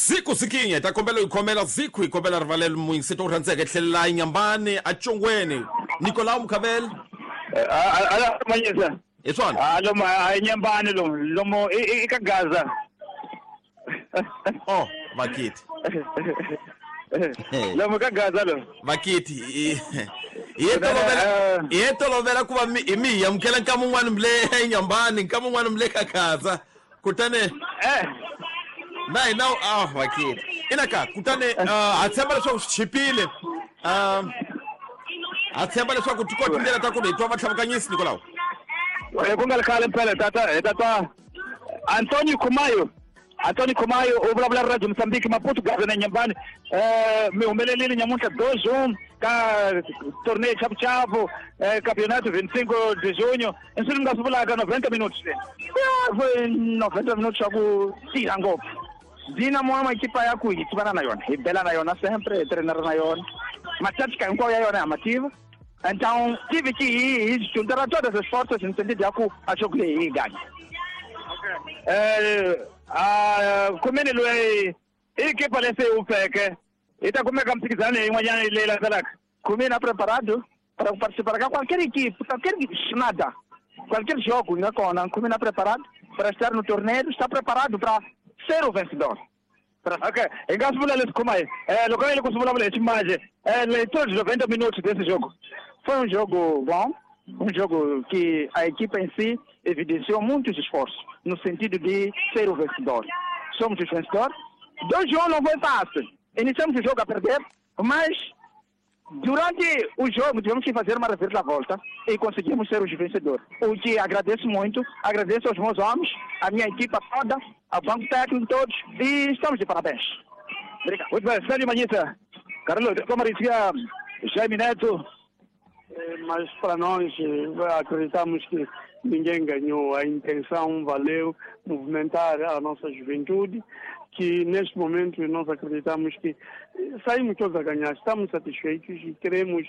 Ziku Zikinye ta kombela Ziku ikombela rivalelo muingisito urandzeke tlhelela inyambani achongweni Nicolau Mkhabela ala manyisa iswona lo ma inyambani lo mo ikagaza oh vakithi lo mo kagaza lo vakithi yetolovela kuva imi yamkela nkama un'wana mle inyambani nkama un'wana mle kakaza kutane Nai now vakithi inaka kutane atshemba leswaku swi chipile atshemba leswaku tikoti ndlela ta ku hitwa vatlhavukanyisi Nicolau ku nga khale mpela tata Antonio Kumayo u vulavula Radio Mozambique Maputo Gaza na Nyambani mi humelelile nyamuntlha 2-1 ka torneio chapu campeonato 25 de junho inswi ni nga swi vulaka 90 minutos foi 90 minutos swa ku tira ngopfu Dinamo é uma equipa ya ku hi tivana na yona hi bela na yona sempre hi treinara na yona matática hinkwayo ya yona é amativa então tive que hi juntara todas as forças no sentido ya ku a jogo leyi hi ganha kumeni loyi equipa lese upeke ita kumeka mphikizano yin'wanyana leyi landzelaka kumeni preparado para participar ka qualquer equipe qualquer nada qualquer jogo ainda kona kumeni preparado para estar no torneio está preparado para ser o vencedor ok engasse vula leswi Kumayo loko ele ku swi vulavula hi ximaje todos os 90 minutos desse jogo foi um jogo bom um jogo que a equipa em si evidenciou muitos esforços no sentido de ser o vencedor. Somos os vencedores. 2-1 não foi fácil. Iniciamos o jogo a perder, mas durante o jogo tivemos que fazer uma reviravolta e conseguimos ser os vencedores. O que agradeço muito, agradeço aos meus homens, à minha equipa toda, ao banco técnico todos e estamos de parabéns. Obrigado. Muito bem, Sérgio Manhita. Carlos, como dizia Jaime Neto, mas para nós acreditamos que ninguém ganhou. A intenção valeu movimentar a nossa juventude, que neste momento nós acreditamos que saímos todos a ganhar. Estamos satisfeitos e queremos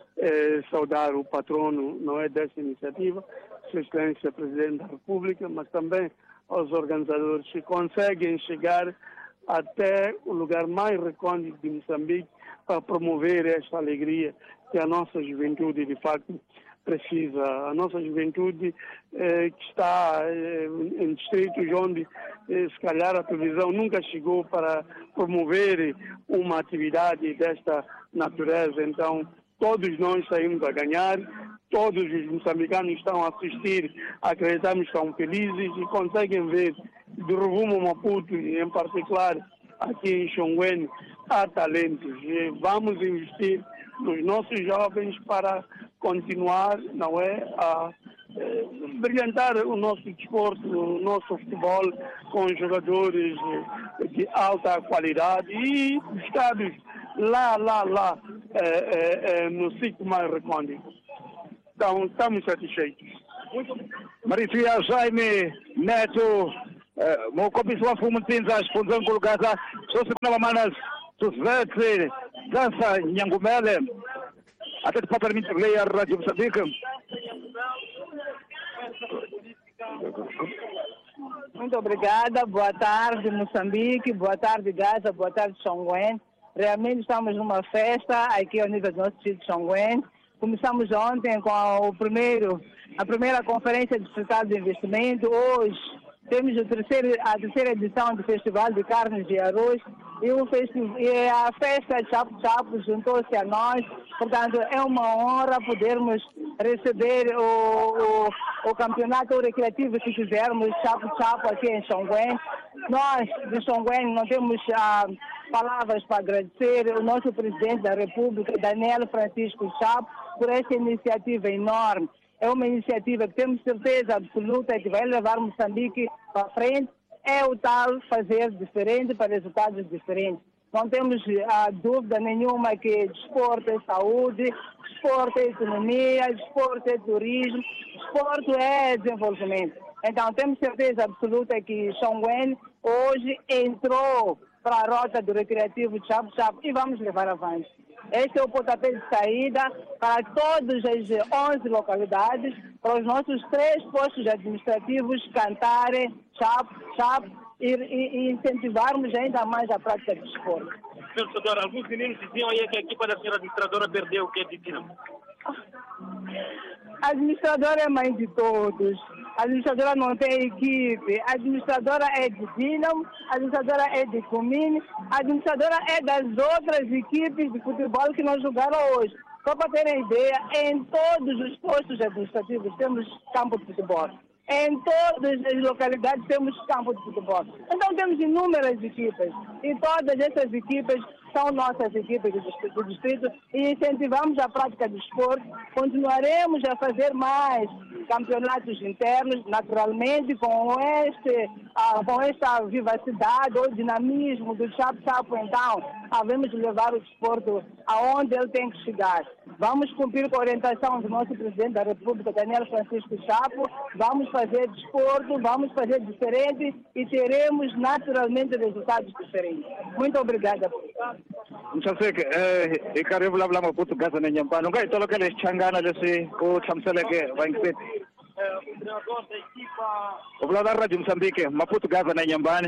saudar o patrono, não é, desta iniciativa, Sua Excelência Presidente da República, mas também aos organizadores que conseguem chegar até o lugar mais recôndito de Moçambique para promover esta alegria que a nossa juventude, de facto, precisa. A nossa juventude que está em distritos onde, se calhar, a televisão nunca chegou para promover uma atividade desta natureza. Então, todos nós saímos a ganhar, todos os moçambicanos estão a assistir, acreditamos que estão felizes e conseguem ver do Rumo Maputo, em particular aqui em Xongweni, há talentos. E vamos investir nos nossos jovens para continuar, não é, a brilhantar o nosso desporto, o nosso futebol com jogadores de alta qualidade e buscados lá no ciclo mais recôndito. Então, estamos satisfeitos. Maricia Jaime Neto, mokombisi wa mfumo Ntsinza xifundzeni nkulu Gaza swo sungula vamanas Suzvetse Gasa Nyangumele até de paparmento player Radio Moçambique. Muito obrigada, boa tarde Moçambique, boa tarde Gaza, boa tarde Xongweni. Realmente estamos numa festa aqui ao nível do nosso distrito de Xongweni. Começamos ontem com a primeira conferência distrital de investimento. Hoje temos a terceira edição do Festival de Carnes e Arroz e a festa Chapo Chapo juntou-se a nós. Portanto, é uma honra podermos receber o campeonato recreativo, se quisermos, Chapo Chapo aqui em Xongweni. Nós, de Xongweni, não temos palavras para agradecer o nosso Presidente da República, Daniel Francisco Chapo, por essa iniciativa enorme. É uma iniciativa que temos certeza absoluta que vai levar Moçambique para frente. É o tal fazer diferente para resultados diferentes. Não temos dúvida nenhuma que desporto é saúde, desporto é economia, desporto é turismo, desporto é desenvolvimento. Então temos certeza absoluta que Xongweni hoje entrou para a rota do recreativo Chapo Chapo e vamos levar avante. Este é o pontapé de saída para todas as 11 localidades, para os nossos 3 postos administrativos cantarem Chapo Chapo e incentivarmos ainda mais a prática de desporto. Senhor Administrador, alguns meninos diziam aí que a equipa da senhora administradora perdeu o que é de Dinamo. A administradora é mãe de todos. A administradora não tem equipe. A administradora é de Dinamo, a administradora é de Comini, a administradora é das outras equipes de futebol que não jogaram hoje. Só para terem ideia, em todos os postos administrativos temos campo de futebol. Em todas as localidades temos campo de futebol. Então temos inúmeras equipes e todas essas equipes são nossas equipes do distrito e incentivamos a prática de esporte. Continuaremos a fazer mais campeonatos internos, naturalmente com esta vivacidade ou dinamismo do Chapo, então havemos levar o desporto aonde ele tem que chegar. Vamos cumprir com a orientação do nosso presidente da República, Daniel Francisco Chapo, vamos fazer desporto, vamos fazer diferente e teremos naturalmente resultados diferentes. Muito obrigada. Mshaseke hi karhi vulavula maputugaza na Nyambani unga hi tolovele xichangana leswi ku hlamuseleke vaingiseti O treinador da equipa... u vulavula Radio Moçambique maputugaza na Nyambani.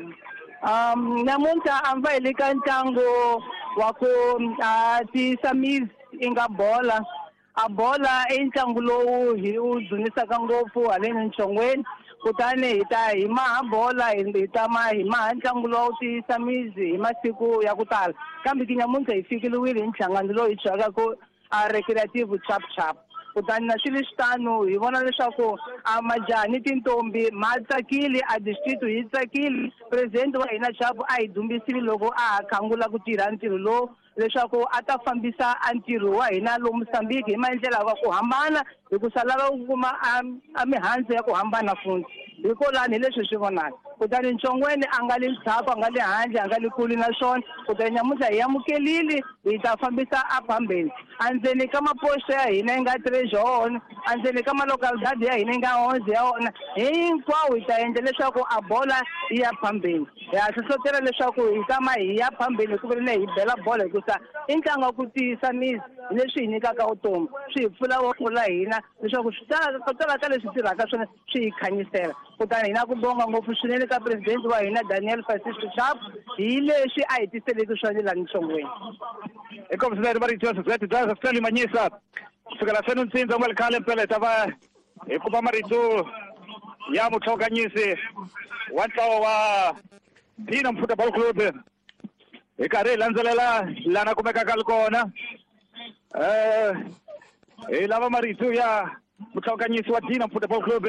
Namuntlha a mi va hi le ka ntlangu wa ku tiyisa inga bola. A bola i ntlangu lowu hi wu dzunisaka ngopfu haleni nchongweni kutani hi maha bola hi maha ntlangu lowu tiyisa mizi hi masiku ya ku tala kambe namuntlha hi fikeliwile hi nhlangano lowu hi byaka ku recreative chap kutani na swilo xitano hi vona leswaku majaha ni tintombi ma tsakile a district hi tsakile president wa hina Chapo a hi dumbisile loko a khangula ku tirha ntirho lowu leswaku a ta fambisa ntirho wa hina lomu Mozambique hi mandlela ya ku hambana hi ku sala ku kuma a mihandzu ya ku hambana futhi hikolani hi leswi swi vonaka kutani nchongweni a nga le ntshapo a nga le handle a nga le kuli na swona kutani namuntlha hi amukelile hi ta fambisa a phambeni andzeni ka maposto ya hina yi nga treasure andzeni ka malokalidade ya hina yi nga 11 ya wona hinkwawo hi ta endla leswaku a bola yi ya phambeni hi ha hlohlotela leswaku hi kama hi ya phambeni ku vile hi bela bola hikusa i ntlangu wa ku tiyisa mizi leswi hi nyikaka vutomi swi hi pfula voko la hina leswaku swi tala ka leswi tirhaka swona swi hi khanyisela kutani hina ku bonga ngopfu swinene ka president wa hina Daniel Francisco Chapo hi leswi a hi tiseleki swona lani nchongweni Eka msindari Mari Joseph Zeti Joseph Stanley Manyisa kusukela senu ntsinza ngwali khale mpele tava hi kuma marito ya mutlhokanyisi wa ntlawa wa Dinamo Football Club hi karhi hi landzelela lana kumekaka kona hi lava marito ya mutlhokanyisi wa Dinamo Football Club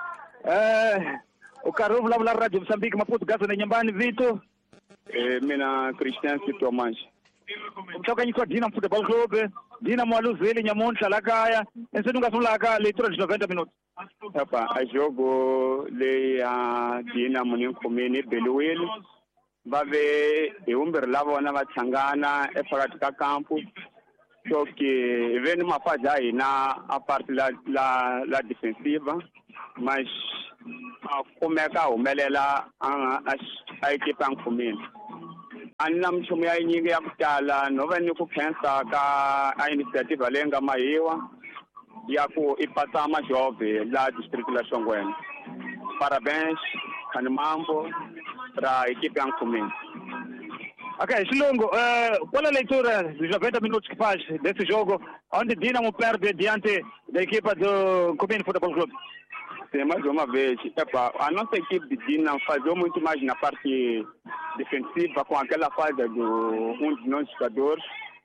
u karhi u vulavula Radio Moçambique maputugaza na Nyambani Vito mina Christian Thomas mutlhokanyisi wa Dinamo Football Club Dinamo waluzile nyamuntlha la kaya endzeni u nga sungulaka leyi 90 minutos a jogo leyi a Dinamo ni Comini beliwile va ve hi vumbirhi la vona va tlhangana ephakathi ka kampu so ke ve ni mafaja hina a parti la defensiva mas a kumeka humelela a ekipa ya Comini a ni na minchumu ya yinyingi ya ku tala no va ni ku khensa ka a initiative leyi nga mahiwa ya ku i pasa majove la district la Xongweni parabéns Kanimambo para a equipe ya Comini. Ok, Xilungu, qual é a leitura dos 90 minutos que faz desse jogo onde Dinamo perde diante da equipa do Comini Football Club? Sim, mais uma vez, a nossa equipe de Dinamo fazia muito mais na parte defensiva com aquela falha do dos nossos jogadores.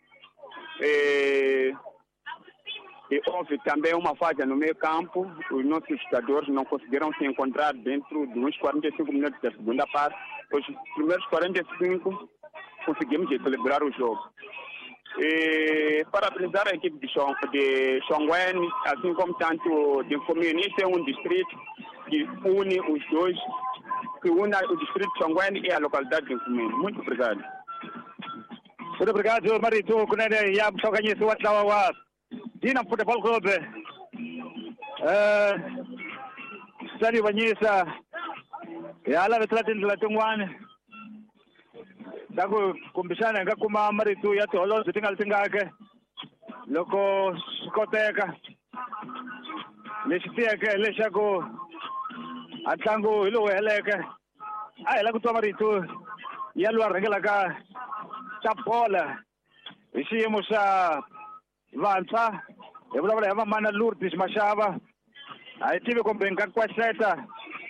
E houve também uma falha no meio campo, os nossos jogadores não conseguiram se encontrar dentro dos 45 minutos da segunda parte. Os primeiros 45 conseguimos equilibrar o jogo. E parabenizar a equipe de Xongweni, assim como tanto de Comini, isso é um distrito que une os dois, que une o distrito de Xongweni e a localidade de Comini. Muito obrigado. Muito obrigado, Marito. Kunene ya mshokanyisi wa ntlawa wa Dinamo Football Club. Sani Manyisa ya lava tindlela tin'wana ta ku kumbexana hi nga kuma marito ya tiholobye ti nga tingake loko swi koteka lexi tiyeke lexaku a ntlangu hi lowu heleke a hi la ku twa marito ya lwa rhangela ka bola hi xiyimo xa vantshwa hi vulavula hi Mamana Lourdes Mashava a hi tivi kumbe nga kwaxeta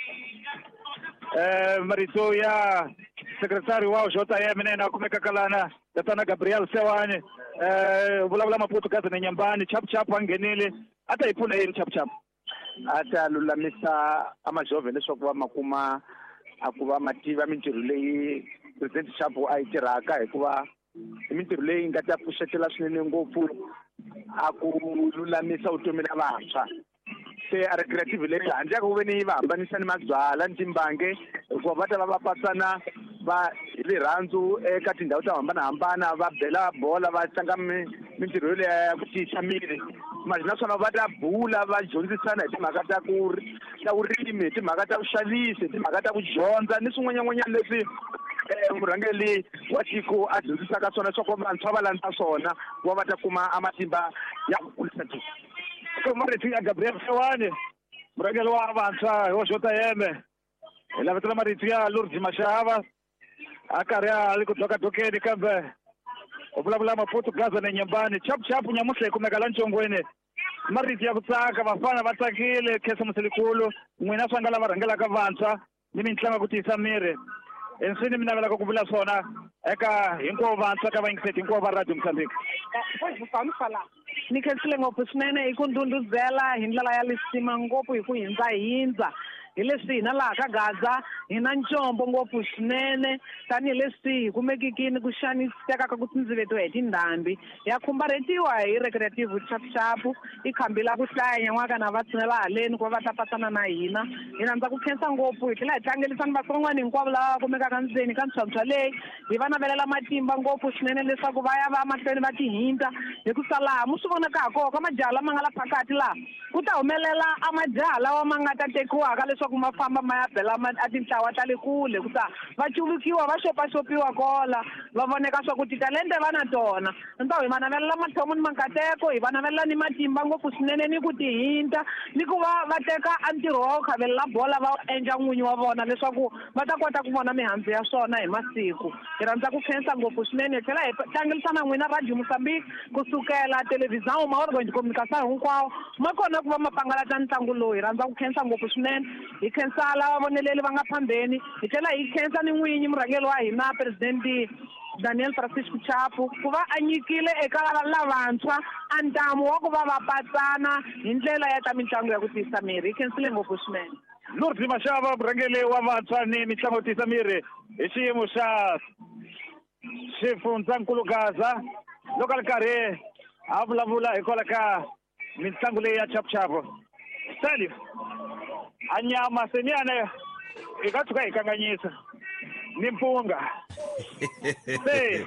marito ya sekretari wa Jota ya mina kumeka kalana tatana Gabriel Sewani vulavula Maputo kaza na Nyambani chap angenile ata ipfuna yini chap ata lulamisa amajove leswaku va makuma akuva mativa mintirho leyi president Chapo a yi tirhaka hikuva mintirho leyi nga ta pfuxetela swinene ngopfu a ku lulamisa vutomi na vantshwa se a recreative leyi handle ka ku ve ni va hambanisa ni mabyala ni timbange hikuva va ta va patsana va hi rhandzu eka tindhawu to hambanahambana va bela bola va tlanga mintirho leyi ya ku tiyisa miri naswona va ta bula va dyondzisana hi timhaka ta vurimi, timhaka ta vuxavisi, timhaka ta ku dyondza ni swin'wanyana leswi murhangeli wa tiko a dyondzisaka swona leswaku vantshwa va landza swona ku va va ta kuma amatimba ya ku kulisa tiko. Marito ya Gabriel Sewani murhangeli wa vantshwa hi Jota Yeme hi lavetela marito ya Lourdes Mashava a karhi a li ku dokadokeni kambe u vulavula Maputo Gaza na Nyambani chap nyamuhla hi kumeka la Nchongweni marito ya ku tsaka vafana va tsakile Khesa Musilikulu n'wina swa nga lava rhangelaka vantshwa ni mitlangu ku tiyisa miri ensini mi navelaka ku vula swona eka hinkwavo vantshwa ka vayingiseti hinkwavo va Radio Mozambique. Ni khensile ngopfu swinene hi ku ndhundhuzela hi ndlela ya lisima ngopfu hi ku hindza hi leswi hina laha ka Gaza hi na ncombo ngopfu swinene tanihileswi hi kumekikini ku xaniseka ka ku tsindzivetiwa hi tindhambi ya khumbaretiwa hi recreative chap i khambila ku hlaya nyan'waka na va tshinela haleni ku va ta patsana na hina hi rhandza ku khensa ngopfu hi tlhela hi tlangelisani vatson'wana hinkwavo lava kumekaka ndzeni ka ntshwantshwa leyi hi va navelela matimba ngopfu swinene leswaku va ya va mahlweni va tihinta hi ku sa laha mu swi vonaka ha koho ka majaha lama nga la phakati laha ku ta humelela a majaha lawa ma nga ta tekiwaka leswaku ma famba ma ya bela a tintlawa ta le kule ku ta va chulukiwa va xopaxopiwa kola va voneka swa ku titalente va na tona nto hi va navelela mathomo ni mankateko hi va navelela ni matimba ngopfu swinene ni ku tihinta ni ku va va teka a ntirho wa ku khavelela bola va endla n'winyi wa vona leswaku va ta kota ku vona mihandzu ya swona hi masiku hi rhandza ku khensa ngopfu swinene hi tlhela hi tlangelisana n'wina Radio Mozambique kusukela televhizini maorgo komunikasana hinkwawo ma kona ku va ma pangalata ntlangu lowu hi rhandza ku khensa ngopfu swinene hi khensa lava voneleli va nga phambeni hi tlhela hi khensa ni n'winyi murhangeri wa hina presidenti Daniel Francisco Chapo ku va a nyikile eka lavantshwa a ntamu wa ku va va patsana hi ndlela ya ta mitlangu ya ku tiyisa miri hi khensile ngopfu swinene. Lourdes Mashava murhangeri wa vantshwa ni mitlangu yo tiyisa miri hi xiyimo xa xifundzankulu Gaza loko a ri karhi a vulavula hikwalaho ka mitlangu leyi ya chap Stadium a nyama seniyane hi nga tshuka hi kanganyisa ni mpunga se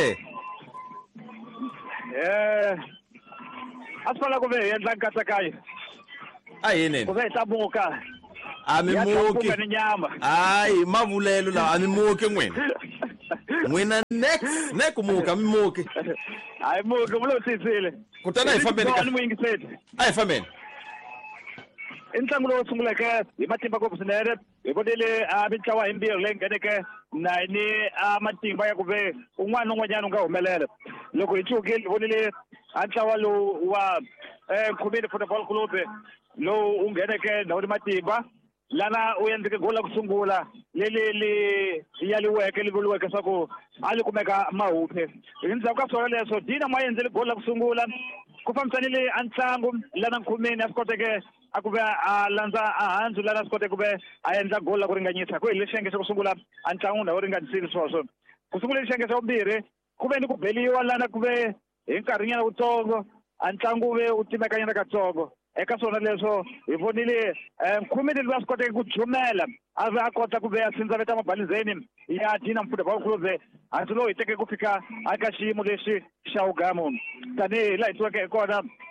a swi fana ku ve hi endla nkatsakanyo a yini ku ve hi ta muka a mi muki ni nyama hayi mavulelo lawa a mi muki n'wina ne ku muka mi muki hayi muki vulo tiyisile kutani hi fambeni ka muyingiseti a hi fambeni i ntlangu lowu sunguleke hi matimba ngopfu swinene hi vonile mitlawa himbirhi leyi ngheneke na ni matimba ya ku ve un'wana na un'wanyana u nga humelela loko hi cukile hi vonile a ntlawa lowu wa Khumeni Football Club lowu u ngheneke na wu ni matimba lana u endleke gol la ku sungula leli yaliweke li vuriweke leswaku a li kumeka mahuphe endzhaku ka swona leswo Dynamo a endlele gol la ku sungula ku fambisanile a ntlangu lana Khumeni a swi koteke a ku ve a landza a handzu lana a swi koteke ku ve a endla gol la ku ringanyisa ku hi le xiyenge xa ku sungula a ntlangu na wu ringanisile sweswo ku sungula xiyenge xa vumbirhi ku ve ni ku beliwa lana ku ve hi nkarhinyana wutsongo a ntlangu ve u timekanyana katsongo eka swona leswo hi vonile Khumeni loyi a swi koteke ku jumela a ve a kota ku ve a sindzaveta mabalizeni ya Dynamo Football Club handzu lowu hi teke ku fika eka xiyimo lexi xa ugamu tanihi laha hi tivaka hi kona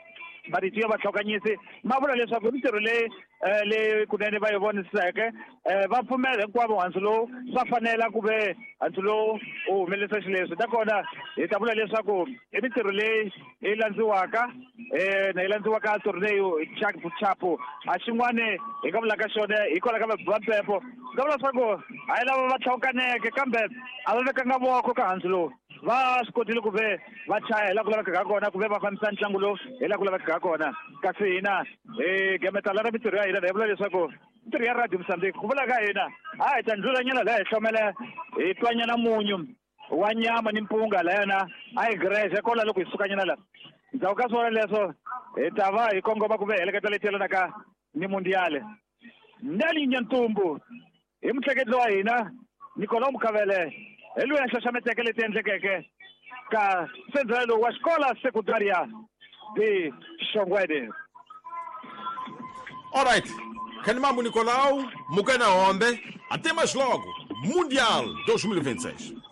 maritiyo va tlhokanyisi ma vula leswaku mintirho leyi kunene va yi voniseke va pfumela hinkwavo hansi lowu swa fanela ku ve hansi lowu u humelerisa xileswi nakona hi ta vula leswaku i mintirho leyi yi landziwaka na yi landziwaka ntirho leyi chapu a xin'wana hi nga vulaka xona hikwalaho ka vabyampepo nga vula leswaku a hi lava va tlhawukaneke kambe a va vekanga voko ka hansi lowu va swi kotile ku ve va chaya hi la ku laveka ka kona ku ve va fambisa ntlangu lowu hi la ku laveka ka kona kasi hina hi gemetala na mintirho ya hina hi vula leswaku mintirho ya radio Mozambique ku vula ka hina a hi ta ndlulanyana laha hi hlomela hi twanyana munyu wa nyama ni mpunga layana a hi greje kola loko hi sukanyana laha ndzhaku ka swona leswo hi ta va hi kongoma ku ve heleketa leti yelanaka ni mundiale Neli Nyantumbu hi mutleketli wa hina Nicola Mukavele hi loyi a xaxameteke leti endlekeke ka sendzelo wa xikola sekundariya di Shongwede. All right, Kanimambu Nicolau, Mukena Hombe, até mais logo, Mundial 2026.